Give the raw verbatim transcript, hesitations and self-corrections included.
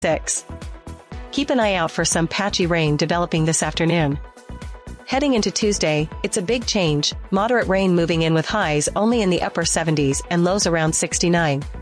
six. Keep an eye out for some patchy rain developing this afternoon. Heading into Tuesday, it's a big change, moderate rain moving in with highs only in the upper seventies and lows around sixty-nine.